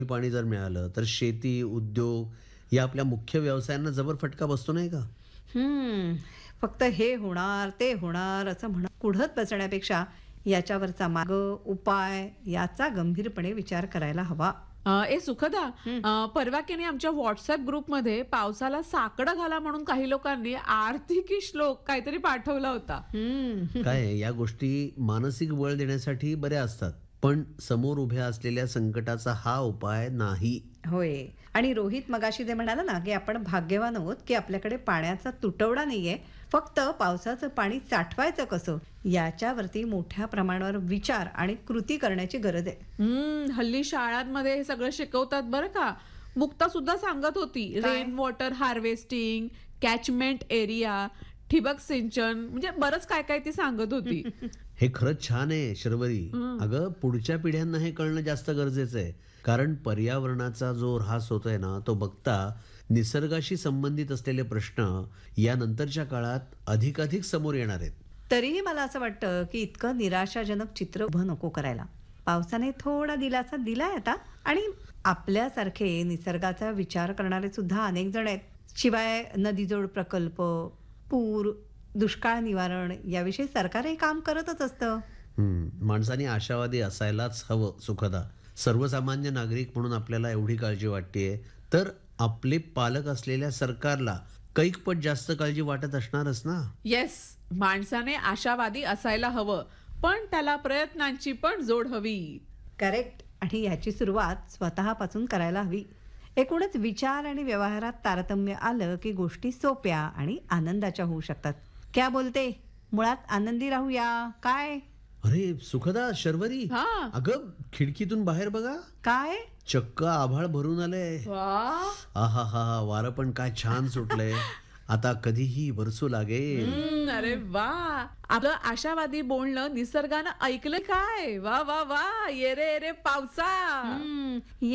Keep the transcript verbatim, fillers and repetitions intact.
पाणी जर मिळालं तर शेती, उद्योग या आपल्या मुख्य व्यवसायांना जबर फटका बसतो नाही का? हम्म. फक्त हे होणार ते होणार असं म्हणत कुढत बसण्यापेक्षा याच्यावरचा मार्ग उपाय याचा गंभीरपणे विचार करायला हवा. अ, ए सुखदा, अ, परवा की नाही आमच्या व्हॉट्सअप ग्रुपमध्ये पावसाला साकडं घाला म्हणून काही लोकांनी आर्थिकी श्लोक काहीतरी पाठवला होता. हम्म. काय आहे, या गोष्टी मानसिक बळ देण्यासाठी बऱ्या असतात, पण समोर उभ्या असलेल्या संकटाचा हा उपाय नाही. होय. आणि रोहित मगाशी ते म्हणाला ना की आपण भाग्यवान आहोत की आपल्याकडे पाण्याचा तुटवडा नाहीये, फक्त पावसाचं पाणी साठवायचं कसं याच्यावरती मोठ्या प्रमाणावर विचार आणि कृती करण्याची गरज आहे. हम्म हल्ली शाळांमध्ये हे सगळं शिकवतात बरं का. मुक्ता सुद्धा सांगत होती काय? Rain water harvesting, catchment area, ठिबक सिंचन, म्हणजे बरंच काय काय ती सांगत होती. हे खरंच छान आहे शर्वरी. अगं, पुढच्या पिढ्यांना हे कळणं जास्त गरजेचं आहे, कारण पर्यावरणाचा जो ऱ्हास होतोय ना तो बघता निसर्गाशी संबंधित असलेले प्रश्न या नंतरच्या काळात अधिकाधिक समोर येणार आहेत. तरीही मला असं वाटतं की इतकं निराशाजनक चित्र उभं नको करायला. पावसाने थोडा दिलासा दिलाय आता, आणि आपल्यासारखे निसर्गाचा विचार करणारे सुद्धा अनेक जण आहेत. शिवाय नदीजोड प्रकल्प, पूर, दुष्काळ निवारण याविषयी सरकारही काम करतच असतं. हम्म, माणसाने आशावादी असायलाच हवं सुखदा. सर्वसामान्य नागरिक म्हणून आपल्याला एवढी काळजी वाटतेय, तर आपले पालक असलेल्या सरकारला कैकपट जास्त काळजी वाटत असणारच ना. येस, माणसाने आशावादी असायला हवं, पण त्याला प्रयत्नांची पण जोड हवी. करेक्ट. आणि याची सुरुवात स्वतःपासून करायला हवी. एकूणच विचार आणि व्यवहारात तारतम्य आलं की गोष्टी सोप्या आणि आनंदाच्या होऊ शकतात. क्या बोलते? मुळात आनंदी राहूया काय? अरे सुखदा, शर्वरी, हा. अगं खिडकीतून बाहेर बघा, काय? चक्क आभाळ भरून आलंय. वा. आहा हा हा, वारं पण काय छान सुटलंय. आता कधीही बरसू लागेल. हम्म, अरे वा. आपलं आशावादी बोलणं निसर्गानं ऐकलं काय? वा वा वा, ये रे ये रे पावसा. हम्म,